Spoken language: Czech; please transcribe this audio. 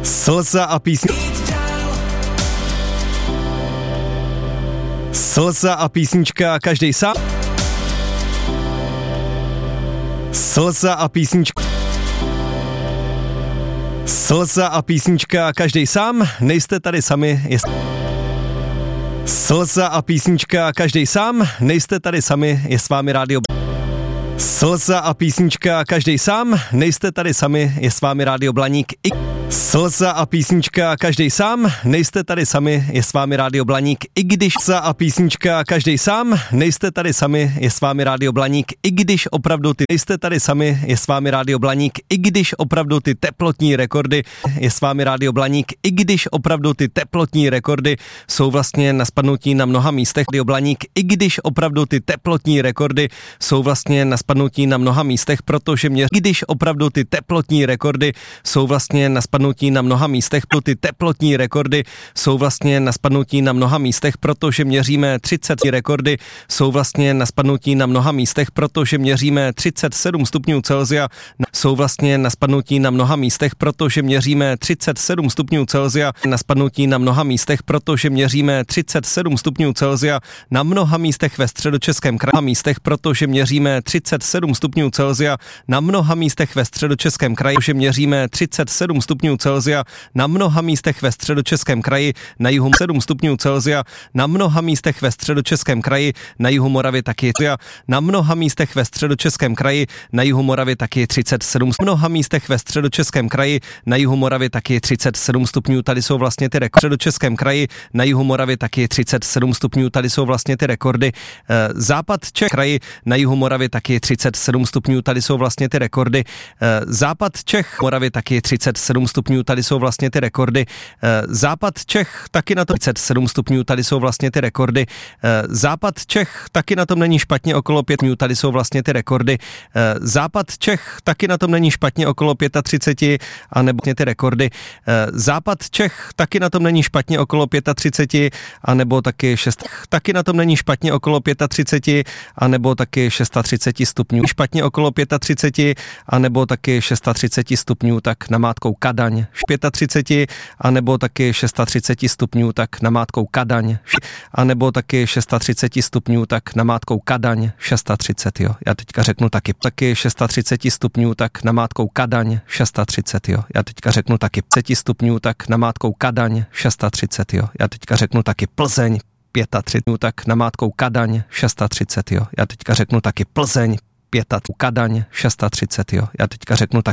Slza a Slza a písnička každej sám. Slza a písnička. Slza a písnička každej sám, nejste tady sami. Slza a písnička každej sám, nejste tady sami, je s vámi rádio. Slza a písnička každej sám, nejste tady sami, je s vámi rádio Blaník. Slza a písnička každej sám, nejste tady sami, je s vámi rádio Blaník. I když slza a písnička každej sám, nejste tady sami, je s vámi rádio Blaník. I když opravdu ty nejste tady sami, je s vámi rádio Blaník. I když opravdu ty teplotní rekordy, je s vámi rádio Blaník. I když opravdu ty teplotní rekordy jsou vlastně na spadnutí na mnoha místech rádio Blaník. I když opravdu ty teplotní rekordy jsou vlastně na spadnutí na mnoha místech, protože když opravdu ty teplotní rekordy jsou vlastně na spadnutí na mnoha místech, ty teplotní rekordy jsou vlastně na spadnutí na mnoha místech, protože měříme 30 rekordy jsou vlastně na spadnutí na mnoha místech, protože měříme 37 stupňů Celsia, jsou vlastně na spadnutí na mnoha místech, protože měříme 37 stupňů Celsia, na spadnutí na mnoha místech, protože měříme 37 stupňů Celsia, na mnoha místech ve Středočeském kraji, místech, protože měříme 37 stupňů Celsia, na mnoha místech ve Středočeském kraji, protože měříme 37 stupňů Celsia, na mnoha místech ve Středočeském kraji, na jihu 7 stupňů Celsia, na mnoha místech ve Středočeském kraji, na jihu Moravy taky, na mnoha místech ve Středočeském kraji, na jihu Moravy taky 37, v mnoha místech ve Středočeském kraji, na jihu Moravy taky 37 stupňů, tady jsou vlastně ty rekordy. V Středočeském kraji, na jihu Moravy taky 37 stupňů, tady jsou vlastně ty rekordy. Západ Čech kraji, na jihu Moravy taky 37 stupňů, tady jsou vlastně ty rekordy. Západ Čech, Moravy taky 37 stupňů, tady jsou vlastně ty rekordy. Západ Čech taky na to 37 stupňů, tady jsou vlastně ty rekordy. Západ Čech taky na tom není špatně, okolo 5 stupňů, tady jsou vlastně ty rekordy. Západ Čech taky na tom není špatně, okolo 35, a nebo ty rekordy. Západ Čech taky na tom není špatně, okolo 35, a nebo taky 6. Taky na tom není špatně, okolo 35, a nebo taky 36 stupňů. Špatně okolo 35, a nebo taky 36 stupňů, tak namátkou Kadaň. 35, a nebo taky 36 stupňů, tak namátkou Kadaň. A nebo taky 36 stupňů, tak namátkou Kadaň. 630, jo. Já teďka řeknu taky 630 stupňů, tak namátkou Kadaň. 630, jo. Já teďka řeknu taky 30 stupňů, tak namátkou Kadaň. 630, jo. Já teďka řeknu taky Plzeň. 35, tak namátkou Kadaň. 630, jo. Já teďka řeknu taky Plzeň. 35, Kadaň. 630, jo. Já teďka řeknu tak